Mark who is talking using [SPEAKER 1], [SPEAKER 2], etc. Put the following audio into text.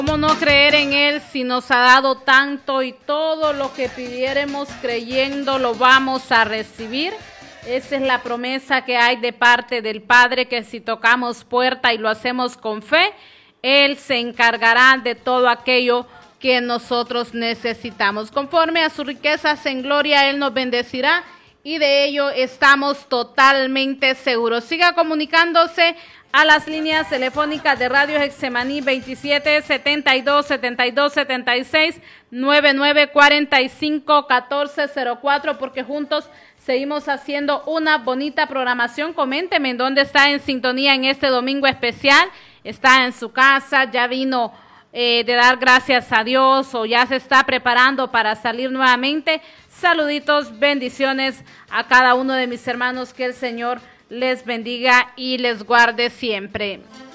[SPEAKER 1] ¿Cómo no creer en Él si nos ha dado tanto y todo lo que pidiéremos creyendo lo vamos a recibir? Esa es la promesa que hay de parte del Padre, que si tocamos puerta y lo hacemos con fe, Él se encargará de todo aquello que nosotros necesitamos. Conforme a sus riquezas en gloria, Él nos bendecirá y de ello estamos totalmente seguros. Siga comunicándose a las líneas telefónicas de Radio Getsemaní 27 72 72 76 99 45 14 04, porque juntos seguimos haciendo una bonita programación. Coménteme en dónde está en sintonía en este domingo especial. Está en su casa, ya vino de dar gracias a Dios o ya se está preparando para salir nuevamente. Saluditos, bendiciones a cada uno de mis hermanos, que el Señor les bendiga y les guarde siempre.